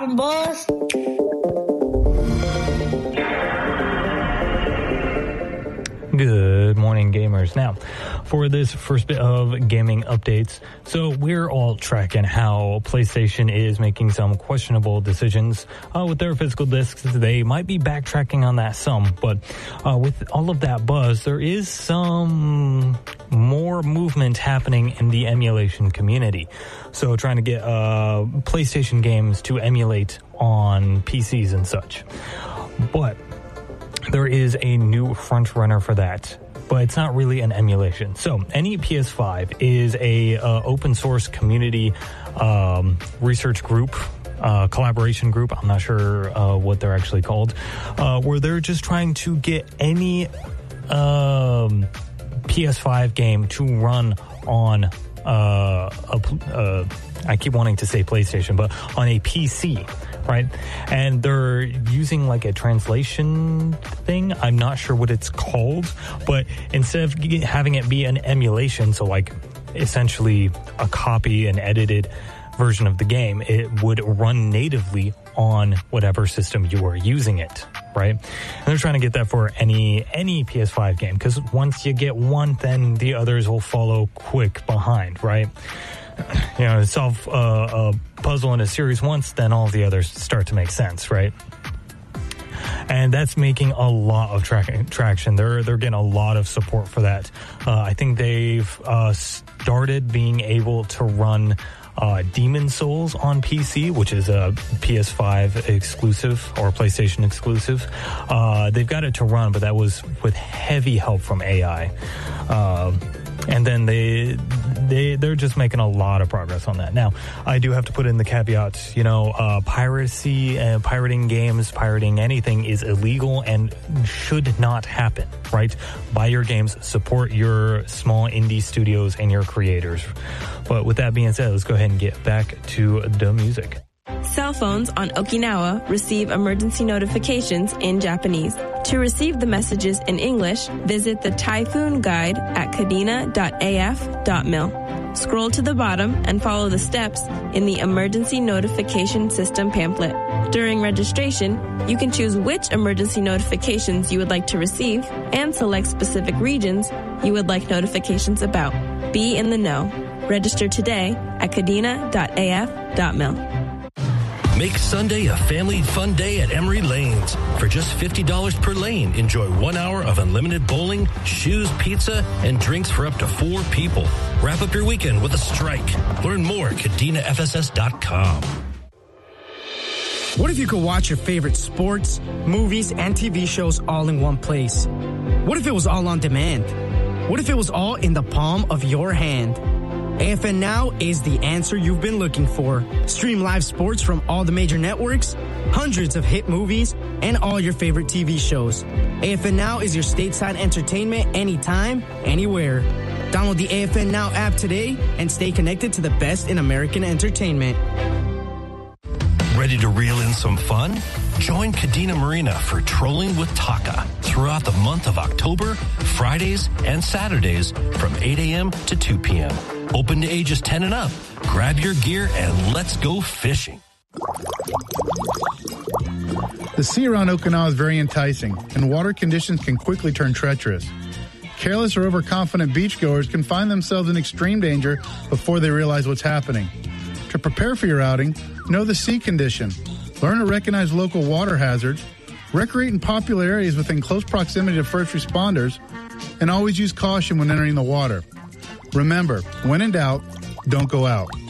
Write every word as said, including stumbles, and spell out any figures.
on, boss. Good morning, gamers. Now, for this first bit of gaming updates, so we're all tracking how PlayStation is making some questionable decisions uh, with their physical discs. They might be backtracking on that some, but uh, with all of that buzz, there is some more movement happening in the emulation community. So trying to get uh, PlayStation games to emulate on P Cs and such. But there is a new front runner for that, but it's not really an emulation. So N E P S five is a uh, open source community um, research group, uh, collaboration group. I'm not sure uh, what they're actually called, uh, where they're just trying to get any um, P S five game to run on uh, a, uh, I keep wanting to say PlayStation, but on a P C. Right? And they're using like a translation thing. I'm not sure what it's called, but instead of having it be an emulation, so like essentially a copy, an edited version of the game, it would run natively on whatever system you are using it, right? And they're trying to get that for any any P S five game, because once you get one, then the others will follow quick behind, right? You know, solve uh, a puzzle in a series once, then all the others start to make sense, right? And that's making a lot of tra- traction. They're they're getting a lot of support for that. Uh, I think they've uh, started being able to run uh, Demon Souls on P C, which is a P S five exclusive or PlayStation exclusive. Uh, they've got it to run, but that was with heavy help from A I. Uh, And then they, they, they're just making a lot of progress on that. Now, I do have to put in the caveat, you know, uh, piracy, uh, pirating games, pirating anything is illegal and should not happen, right? Buy your games, support your small indie studios and your creators. But with that being said, let's go ahead and get back to the music. Cell phones on Okinawa receive emergency notifications in Japanese. To receive the messages in English, visit the Typhoon Guide at kadena dot a f dot mil. Scroll to the bottom and follow the steps in the Emergency Notification System pamphlet. During registration, you can choose which emergency notifications you would like to receive and select specific regions you would like notifications about. Be in the know. Register today at kadena dot a f dot mil. Make Sunday a family fun day at Emery Lanes. For just fifty dollars per lane, enjoy one hour of unlimited bowling, shoes, pizza, and drinks for up to four people. Wrap up your weekend with a strike. Learn more at kadena f s s dot com. What if you could watch your favorite sports, movies, and T V shows all in one place? What if it was all on demand? What if it was all in the palm of your hand? A F N Now is the answer you've been looking for. Stream live sports from all the major networks, hundreds of hit movies, and all your favorite T V shows. A F N Now is your stateside entertainment anytime, anywhere. Download the A F N Now app today and stay connected to the best in American entertainment. Ready to reel in some fun? Join Kadena Marina for Trolling with Taka throughout the month of October, Fridays and Saturdays from eight a.m. to two p.m. Open to ages ten and up. Grab your gear and let's go fishing. The sea around Okinawa is very enticing, and water conditions can quickly turn treacherous. Careless or overconfident beachgoers can find themselves in extreme danger before they realize what's happening. To prepare for your outing, know the sea condition. Learn to recognize local water hazards, recreate in popular areas within close proximity to first responders, and always use caution when entering the water. Remember, when in doubt, don't go out.